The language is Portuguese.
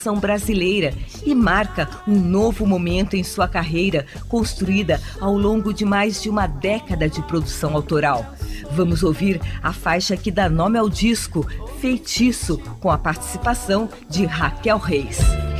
brasileira e marca um novo momento em sua carreira, construída ao longo de mais de uma década de produção autoral. Vamos ouvir a faixa que dá nome ao disco, Feitiço, com a participação de Raquel Reis.